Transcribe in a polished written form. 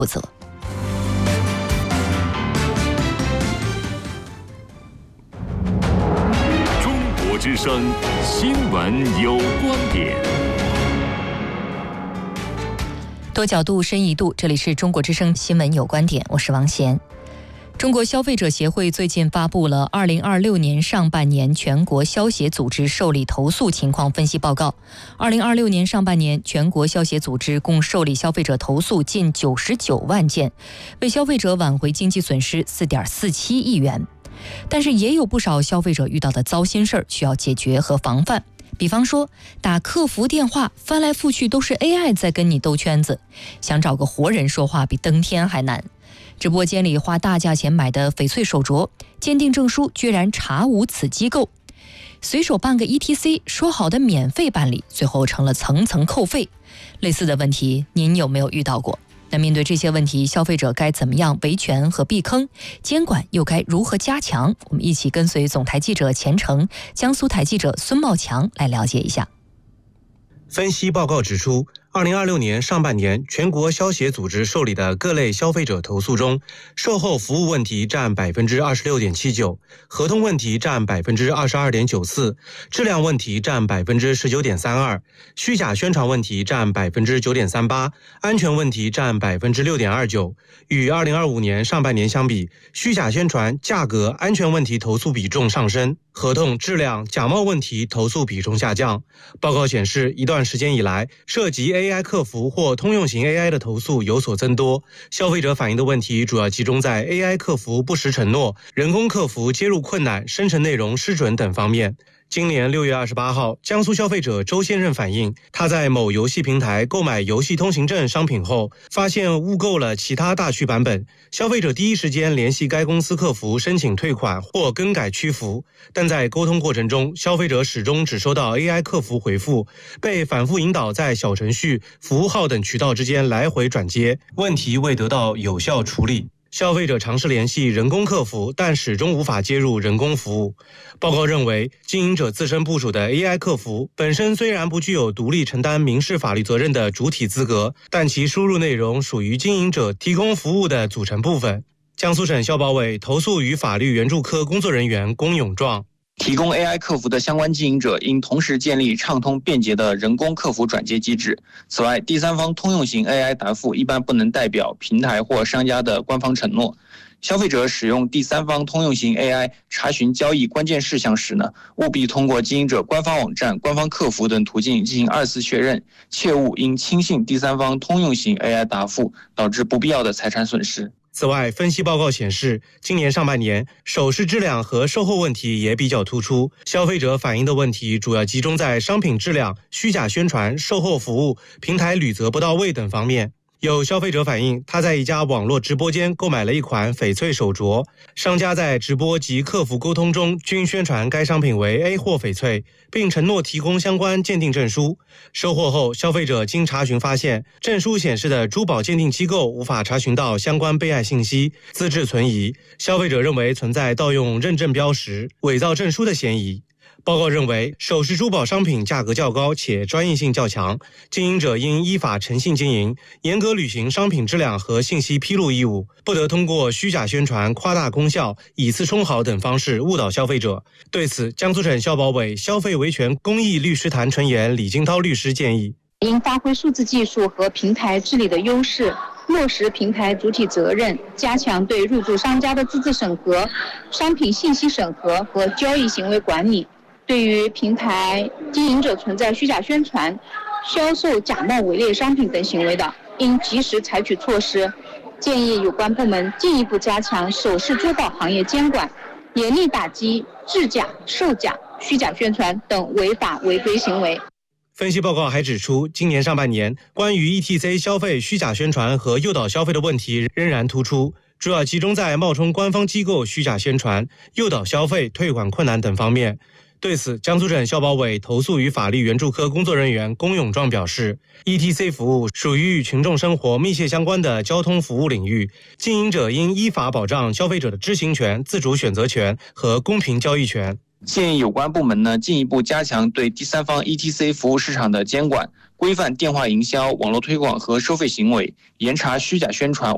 负责。 中国之声新闻有观点， 多角度、深一度，这里是中国之声新闻有观点，我是王贤。中国消费者协会最近发布了2026年上半年全国消协组织受理投诉情况分析报告。2026年上半年，全国消协组织共受理消费者投诉近99万件，为消费者挽回经济损失4.47亿元。但是也有不少消费者遇到的糟心事儿需要解决和防范。比方说，打客服电话翻来覆去都是 AI 在跟你兜圈子，想找个活人说话比登天还难。直播间里花大价钱买的翡翠手镯，鉴定证书居然查无此机构。随手办个 ETC， 说好的免费办理，最后成了层层扣费。类似的问题，您有没有遇到过？那面对这些问题，消费者该怎么样维权和避坑？监管又该如何加强？我们一起跟随总台记者钱成、江苏台记者孙茂强来了解一下。 分析报告指出，2026年上半年全国消协组织受理的各类消费者投诉中，售后服务问题占 26.79%， 合同问题占 22.94%， 质量问题占 19.32%， 虚假宣传问题占 9.38%， 安全问题占 6.29%。 与2025年上半年相比，虚假宣传、价格、安全问题投诉比重上升，合同、质量、假冒问题投诉比重下降。报告显示，一段时间以来，涉及 AI 客服或通用型 AI 的投诉有所增多，消费者反映的问题主要集中在 AI 客服不实承诺、人工客服接入困难、生成内容失准等方面。今年6月28号，江苏消费者周先生反映，他在某游戏平台购买游戏通行证商品后，发现误购了其他大区版本。消费者第一时间联系该公司客服申请退款或更改区服，但在沟通过程中，消费者始终只收到 AI 客服回复，被反复引导在小程序、服务号等渠道之间来回转接，问题未得到有效处理。消费者尝试联系人工客服，但始终无法接入人工服务。报告认为，经营者自身部署的 AI 客服本身虽然不具有独立承担民事法律责任的主体资格，但其输入内容属于经营者提供服务的组成部分。江苏省消保委投诉与法律援助科工作人员龚永壮。 提供 AI 客服的相关经营者应同时建立畅通便捷的人工客服转接机制。此外，第三方通用型 AI 答复一般不能代表平台或商家的官方承诺。消费者使用第三方通用型 AI 查询交易关键事项时务必通过经营者官方网站、官方客服等途径进行2次确认，切勿因轻信第三方通用型 AI 答复，导致不必要的财产损失。 此外，分析报告显示，今年上半年首饰质量和售后问题也比较突出，消费者反映的问题主要集中在商品质量、虚假宣传、售后服务、平台履责不到位等方面。有消费者反映，他在一家网络直播间购买了一款翡翠手镯，商家在直播及客服沟通中均宣传该商品为 A 货翡翠，并承诺提供相关鉴定证书。收货后，消费者经查询发现，证书显示的珠宝鉴定机构无法查询到相关备案信息，资质存疑。消费者认为存在盗用认证标识、伪造证书的嫌疑。报告认为，首饰珠宝商品价格较高且专业性较强，经营者应依法诚信经营，严格履行商品质量和信息披露义务，不得通过虚假宣传、夸大功效、以次充好等方式误导消费者。对此，江苏省消保委消费维权公益律师团成员李金涛律师建议， 应发挥数字技术和平台治理的优势，落实平台主体责任，加强对入驻商家的资质审核、商品信息审核和交易行为管理。对于平台经营者存在虚假宣传、销售假冒伪劣商品等行为的，应及时采取措施。建议有关部门进一步加强首饰珠宝行业监管，严厉打击制假、售假、虚假宣传等违法违规行为。 分析报告还指出，今年上半年关于 ETC 消费虚假宣传和诱导消费的问题仍然突出，主要集中在冒充官方机构虚假宣传、诱导消费、退款困难等方面。对此，江苏省消保委投诉与法律援助科工作人员龚永壮表示， ETC 服务属于与群众生活密切相关的交通服务领域，经营者应依法保障消费者的知情权、自主选择权和公平交易权。 建议有关部门进一步加强对第三方 ETC 服务市场的监管，规范电话营销、网络推广和收费行为，严查虚假宣传、